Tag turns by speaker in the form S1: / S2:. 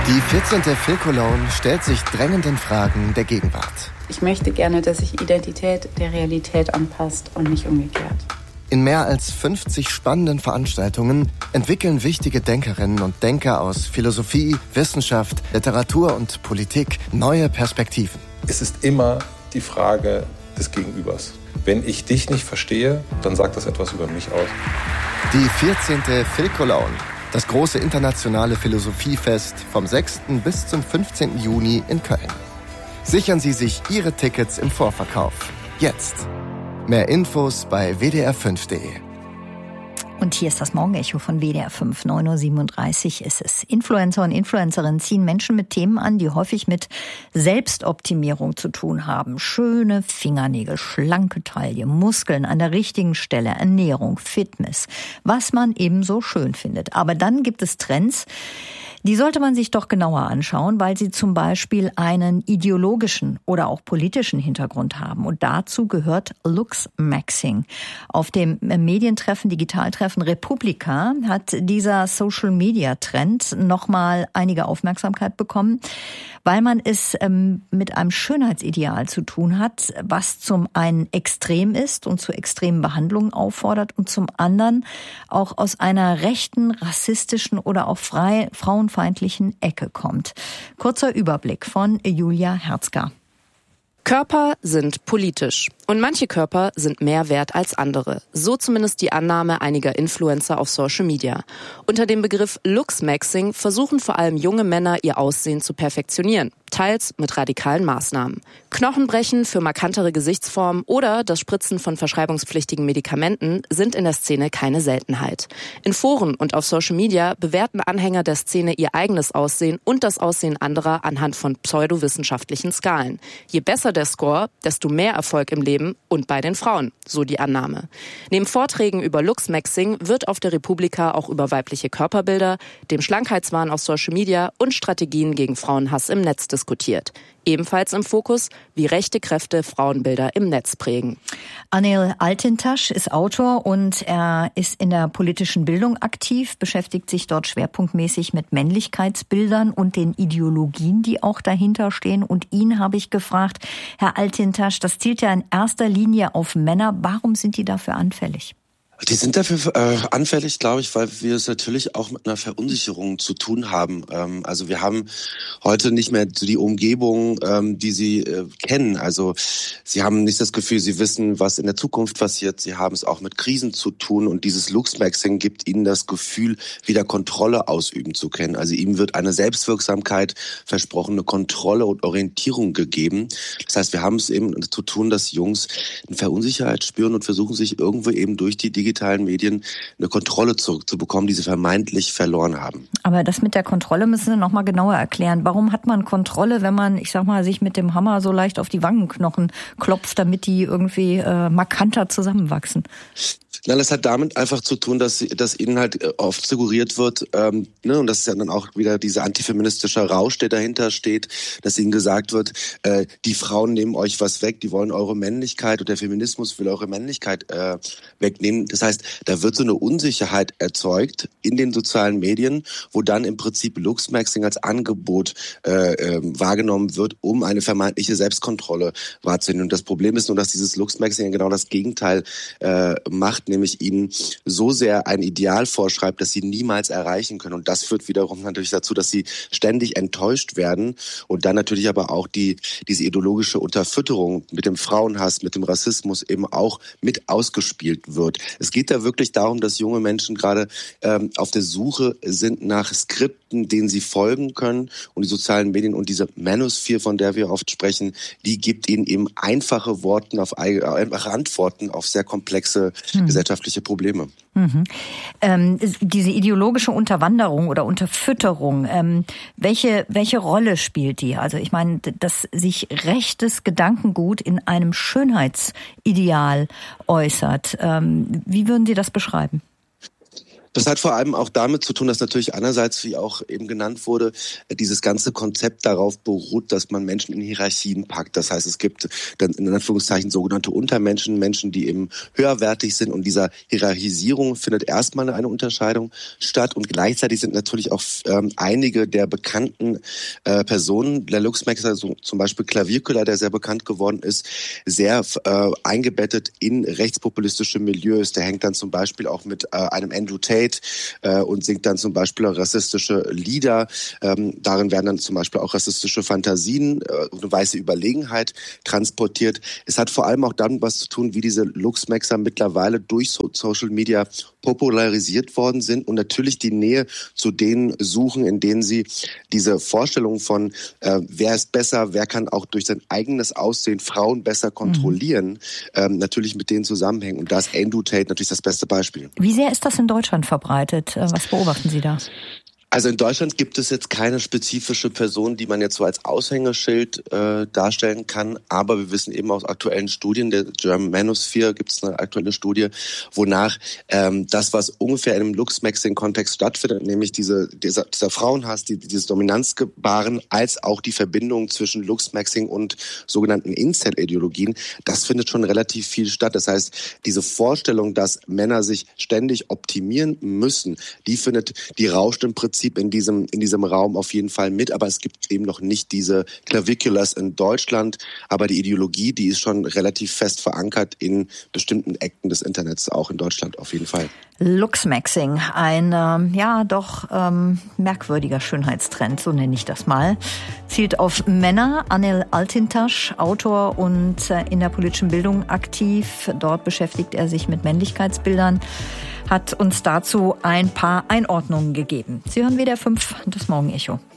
S1: Die 14. Phil Cologne stellt sich drängenden Fragen der Gegenwart.
S2: Ich möchte gerne, dass sich Identität der Realität anpasst und nicht umgekehrt.
S1: In mehr als 50 spannenden Veranstaltungen entwickeln wichtige Denkerinnen und Denker aus Philosophie, Wissenschaft, Literatur und Politik neue Perspektiven.
S3: Es ist immer die Frage des Gegenübers. Wenn ich dich nicht verstehe, dann sagt das etwas über mich aus.
S1: Die 14. Phil Cologne. Das große internationale Philosophiefest vom 6. bis zum 15. Juni in Köln. Sichern Sie sich Ihre Tickets im Vorverkauf. Jetzt. Mehr Infos bei wdr5.de.
S4: Und hier ist das Morgenecho von WDR 5, 9.37 Uhr ist es. Influencer und Influencerinnen ziehen Menschen mit Themen an, die häufig mit Selbstoptimierung zu tun haben. Schöne Fingernägel, schlanke Taille, Muskeln an der richtigen Stelle, Ernährung, Fitness. Was man eben so schön findet. Aber dann gibt es Trends, die sollte man sich doch genauer anschauen, weil sie zum Beispiel einen ideologischen oder auch politischen Hintergrund haben. Und dazu gehört Looksmaxing. Auf dem Medientreffen, Digitaltreffen Republika hat dieser Social-Media-Trend nochmal einige Aufmerksamkeit bekommen, weil man es mit einem Schönheitsideal zu tun hat, was zum einen extrem ist und zu extremen Behandlungen auffordert und zum anderen auch aus einer rechten, rassistischen oder auch frauenfeindlichen Ecke kommt. Kurzer Überblick von Julia Herzger.
S5: Körper sind politisch und manche Körper sind mehr wert als andere. So zumindest die Annahme einiger Influencer auf Social Media. Unter dem Begriff Looksmaxing versuchen vor allem junge Männer ihr Aussehen zu perfektionieren. Teils mit radikalen Maßnahmen. Knochenbrechen für markantere Gesichtsformen oder das Spritzen von verschreibungspflichtigen Medikamenten sind in der Szene keine Seltenheit. In Foren und auf Social Media bewerten Anhänger der Szene ihr eigenes Aussehen und das Aussehen anderer anhand von pseudowissenschaftlichen Skalen. Je besser der Score, desto mehr Erfolg im Leben und bei den Frauen, so die Annahme. Neben Vorträgen über Looksmaxing wird auf der Republika auch über weibliche Körperbilder, dem Schlankheitswahn auf Social Media und Strategien gegen Frauenhass im Netz diskutiert. Ebenfalls im Fokus, wie rechte Kräfte Frauenbilder im Netz prägen.
S4: Anil Altintasch ist Autor und er ist in der politischen Bildung aktiv, beschäftigt sich dort schwerpunktmäßig mit Männlichkeitsbildern und den Ideologien, die auch dahinter stehen. Und ihn habe ich gefragt, Herr Altintasch, das zielt ja in erster Linie auf Männer. Warum sind die dafür anfällig?
S6: Die sind dafür anfällig, glaube ich, weil wir es natürlich auch mit einer Verunsicherung zu tun haben. Also wir haben heute nicht mehr die Umgebung, die sie kennen. Also sie haben nicht das Gefühl, sie wissen, was in der Zukunft passiert. Sie haben es auch mit Krisen zu tun und dieses Looksmaxing gibt ihnen das Gefühl, wieder Kontrolle ausüben zu können. Also ihm wird eine Selbstwirksamkeit versprochen, eine Kontrolle und Orientierung gegeben. Das heißt, wir haben es eben zu tun, dass Jungs eine Verunsicherheit spüren und versuchen sich irgendwo eben durch die digitalen Medien eine Kontrolle zurückzubekommen, die sie vermeintlich verloren haben.
S4: Aber das mit der Kontrolle müssen Sie noch mal genauer erklären. Warum hat man Kontrolle, wenn man, ich sag mal, sich mit dem Hammer so leicht auf die Wangenknochen klopft, damit die irgendwie markanter zusammenwachsen?
S6: Nein, das hat damit einfach zu tun, dass ihnen halt oft suggeriert wird, und das ist ja dann auch wieder dieser antifeministische Rausch, der dahinter steht, dass ihnen gesagt wird, die Frauen nehmen euch was weg, die wollen eure Männlichkeit und der Feminismus will eure Männlichkeit wegnehmen. Das heißt, da wird so eine Unsicherheit erzeugt in den sozialen Medien, wo dann im Prinzip Looksmaxing als Angebot wahrgenommen wird, um eine vermeintliche Selbstkontrolle wahrzunehmen. Und das Problem ist nur, dass dieses Looksmaxing genau das Gegenteil macht, nämlich ihnen so sehr ein Ideal vorschreibt, dass sie niemals erreichen können. Und das führt wiederum natürlich dazu, dass sie ständig enttäuscht werden und dann natürlich aber auch diese ideologische Unterfütterung mit dem Frauenhass, mit dem Rassismus eben auch mit ausgespielt wird. Es geht da wirklich darum, dass junge Menschen gerade auf der Suche sind nach Skripten, denen sie folgen können. Und die sozialen Medien und diese Manosphere, von der wir oft sprechen, die gibt ihnen eben einfache Antworten auf sehr komplexe gesellschaftliche Probleme.
S4: Diese ideologische Unterwanderung oder Unterfütterung, welche Rolle spielt die? Also ich meine, dass sich rechtes Gedankengut in einem Schönheitsideal äußert. Wie würden Sie das beschreiben?
S6: Das hat vor allem auch damit zu tun, dass natürlich einerseits, wie auch eben genannt wurde, dieses ganze Konzept darauf beruht, dass man Menschen in Hierarchien packt. Das heißt, es gibt dann in Anführungszeichen sogenannte Untermenschen, Menschen, die eben höherwertig sind, und dieser Hierarchisierung findet erstmal eine Unterscheidung statt, und gleichzeitig sind natürlich auch einige der bekannten Personen, der Luxmaxer, so zum Beispiel Klavierküller, der sehr bekannt geworden ist, sehr eingebettet in rechtspopulistische Milieus. Der hängt dann zum Beispiel auch mit einem Andrew Tate und singt dann zum Beispiel auch rassistische Lieder. Darin werden dann zum Beispiel auch rassistische Fantasien, eine weiße Überlegenheit transportiert. Es hat vor allem auch dann was zu tun, wie diese Luxmaxer mittlerweile durch Social Media popularisiert worden sind und natürlich die Nähe zu denen suchen, in denen sie diese Vorstellung von wer ist besser, wer kann auch durch sein eigenes Aussehen Frauen besser kontrollieren, natürlich mit denen zusammenhängen. Und da ist Andrew Tate natürlich das beste Beispiel.
S4: Wie sehr ist das in Deutschland verbreitet? Was beobachten Sie da?
S6: Also in Deutschland gibt es jetzt keine spezifische Person, die man jetzt so als Aushängeschild darstellen kann. Aber wir wissen eben aus aktuellen Studien, der German Manosphere gibt es eine aktuelle Studie, wonach das, was ungefähr in einem Luxmaxing-Kontext stattfindet, nämlich dieser Frauenhass, dieses Dominanzgebaren, als auch die Verbindung zwischen Luxmaxing und sogenannten Incel-Ideologien, das findet schon relativ viel statt. Das heißt, diese Vorstellung, dass Männer sich ständig optimieren müssen, die rauscht im Prinzip in diesem Raum auf jeden Fall mit, aber es gibt eben noch nicht diese Claviculars in Deutschland, aber die Ideologie, die ist schon relativ fest verankert in bestimmten Ecken des Internets, auch in Deutschland auf jeden Fall.
S4: Luxmaxing, ein merkwürdiger Schönheitstrend, so nenne ich das mal, zielt auf Männer. Anil Altintasch, Autor und in der politischen Bildung aktiv, dort beschäftigt er sich mit Männlichkeitsbildern, hat uns dazu ein paar Einordnungen gegeben. Sie hören WDR 5, das Morgenecho.